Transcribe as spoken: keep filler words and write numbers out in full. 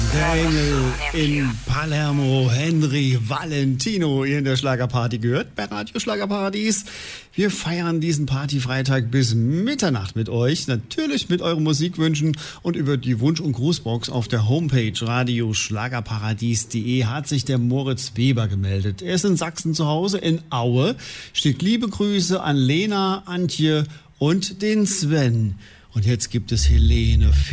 Engel in Palermo, Henry Valentino hier in der Schlagerparty gehört bei Radio Schlagerparadies. Wir feiern diesen Partyfreitag bis Mitternacht mit euch, natürlich mit euren Musikwünschen, und über die Wunsch- und Grußbox auf der Homepage radioschlagerparadies punkt de hat sich der Moritz Weber gemeldet. Er ist in Sachsen zu Hause, in Aue, schickt liebe Grüße an Lena, Antje und den Sven. Und jetzt gibt es Helene.